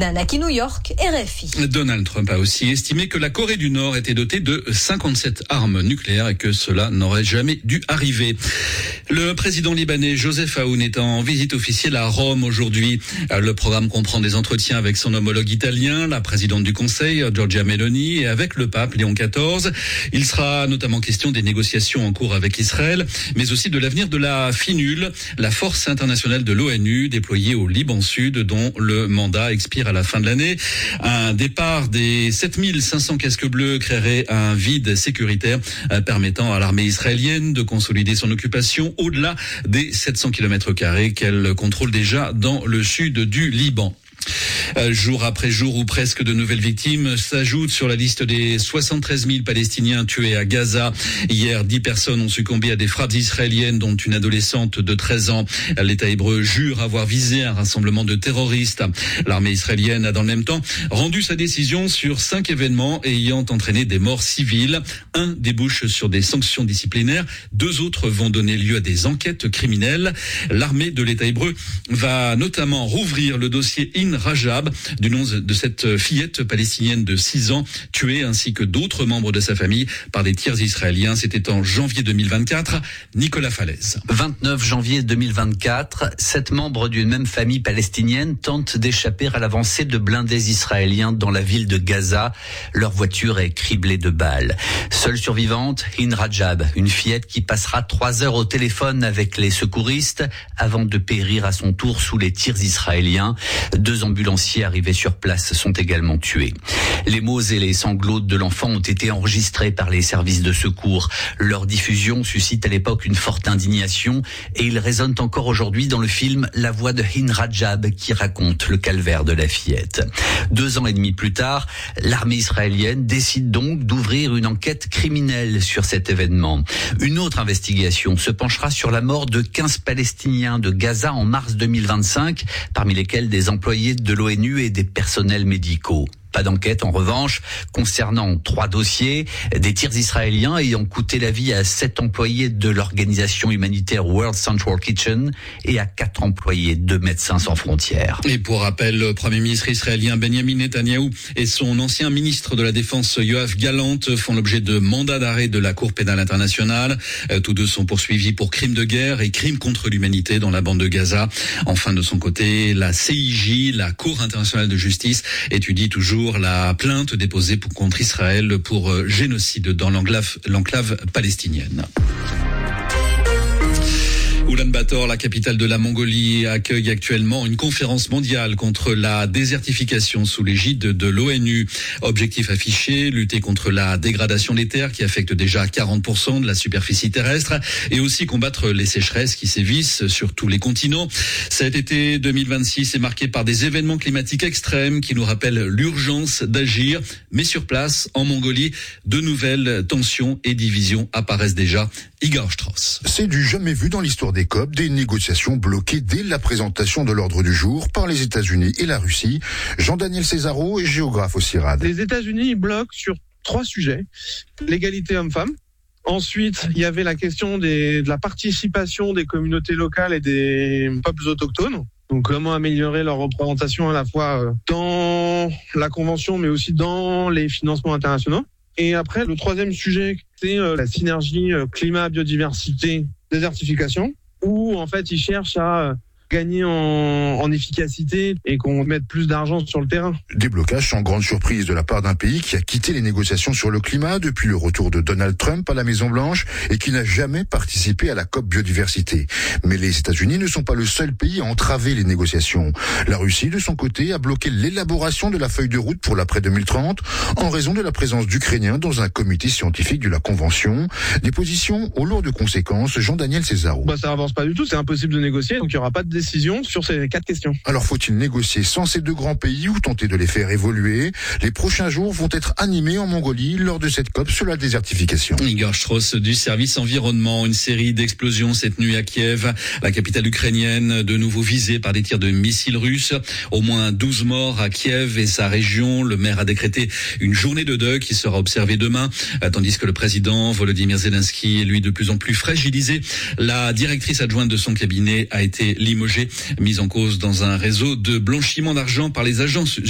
Nanaki, New York, RFI. Donald Trump a aussi estimé que la Corée du Nord était dotée de 57 armes nucléaires et que cela n'aurait jamais dû arriver. Le président libanais Joseph Aoun est en visite officielle à Rome aujourd'hui. Le programme comprend des entretiens avec son homologue italien, la présidente du Conseil, Giorgia Meloni, et avec le pape Léon XIV. Il sera notamment question des négociations en cours avec Israël, mais aussi de l'avenir de la FINUL, la force internationale de l'ONU déployée au Liban Sud, dont le mandat expire à la fin de l'année. Un départ des 7500 casques bleus créerait un vide sécuritaire permettant à l'armée israélienne de consolider son occupation au-delà des 700 km² qu'elle contrôle déjà dans le sud du Liban. Jour après jour, ou presque, de nouvelles victimes s'ajoutent sur la liste des 73 000 Palestiniens tués à Gaza. Hier, 10 personnes ont succombé à des frappes israéliennes, dont une adolescente de 13 ans. L'État hébreu jure avoir visé un rassemblement de terroristes. L'armée israélienne a dans le même temps rendu sa décision sur 5 événements ayant entraîné des morts civiles. Un débouche sur des sanctions disciplinaires. 2 autres vont donner lieu à des enquêtes criminelles. L'armée de l'État hébreu va notamment rouvrir le dossier Rajab, du nom de cette fillette palestinienne de 6 ans, tuée, ainsi que d'autres membres de sa famille par des tirs israéliens. C'était en janvier 2024. Nicolas Falaise. 29 janvier 2024, 7 membres d'une même famille palestinienne tentent d'échapper à l'avancée de blindés israéliens dans la ville de Gaza. Leur voiture est criblée de balles. Seule survivante, Rajab, une fillette qui passera 3 heures au téléphone avec les secouristes avant de périr à son tour sous les tirs israéliens. 2 ambulanciers arrivés sur place sont également tués. Les mots et les sanglots de l'enfant ont été enregistrés par les services de secours. Leur diffusion suscite à l'époque une forte indignation et ils résonnent encore aujourd'hui dans le film La voix de Rajab qui raconte le calvaire de la fillette. 2 ans et demi plus tard, l'armée israélienne décide donc d'ouvrir une enquête criminelle sur cet événement. Une autre investigation se penchera sur la mort de 15 Palestiniens de Gaza en mars 2025, parmi lesquels des employés de l'ONU et des personnels médicaux. Pas d'enquête, en revanche, concernant 3 dossiers, des tirs israéliens ayant coûté la vie à 7 employés de l'organisation humanitaire World Central Kitchen et à 4 employés de Médecins sans frontières. Et pour rappel, le Premier ministre israélien Benjamin Netanyahou et son ancien ministre de la Défense Yoav Gallant font l'objet de mandats d'arrêt de la Cour pénale internationale. Tous 2 sont poursuivis pour crimes de guerre et crimes contre l'humanité dans la bande de Gaza. Enfin, de son côté, la CIJ, la Cour internationale de justice, étudie toujours la plainte déposée contre Israël pour génocide dans l'enclave palestinienne. Oulan-Bator, la capitale de la Mongolie, accueille actuellement une conférence mondiale contre la désertification sous l'égide de l'ONU. Objectif affiché, lutter contre la dégradation des terres qui affecte déjà 40% de la superficie terrestre et aussi combattre les sécheresses qui sévissent sur tous les continents. Cet été 2026 est marqué par des événements climatiques extrêmes qui nous rappellent l'urgence d'agir. Mais sur place, en Mongolie, de nouvelles tensions et divisions apparaissent déjà. Igor Strauss. C'est du jamais vu dans l'histoire des COP, des négociations bloquées dès la présentation de l'ordre du jour par les États-Unis et la Russie. Jean-Daniel Césaro est géographe au CIRAD. Les États-Unis bloquent sur 3 sujets. L'égalité homme-femme. Ensuite, il y avait la question de la participation des communautés locales et des peuples autochtones. Donc, comment améliorer leur représentation à la fois dans la Convention, mais aussi dans les financements internationaux. Et après, le 3e sujet, c'est la synergie climat-biodiversité-désertification, où en fait, ils cherchent à gagner en efficacité et qu'on mette plus d'argent sur le terrain. Des blocages sans grande surprise de la part d'un pays qui a quitté les négociations sur le climat depuis le retour de Donald Trump à la Maison-Blanche et qui n'a jamais participé à la COP biodiversité. Mais les États-Unis ne sont pas le seul pays à entraver les négociations. La Russie, de son côté, a bloqué l'élaboration de la feuille de route pour l'après 2030 en raison de la présence d'Ukrainiens dans un comité scientifique de la Convention. Des positions aux lourdes conséquences. Jean-Daniel Césaro. Ça avance pas du tout, c'est impossible de négocier, donc il n'y aura pas de décision sur ces 4 questions. Alors faut-il négocier sans ces 2 grands pays ou tenter de les faire évoluer? Les prochains jours vont être animés en Mongolie lors de cette COP sur la désertification. Igor Strauss du service environnement. Une série d'explosions cette nuit à Kiev, la capitale ukrainienne, de nouveau visée par des tirs de missiles russes. Au moins 12 morts à Kiev et sa région. Le maire a décrété une journée de deuil qui sera observée demain, tandis que le président Volodymyr Zelensky est lui de plus en plus fragilisé. La directrice adjointe de son cabinet a été limogée, mise en cause dans un réseau de blanchiment d'argent par les agences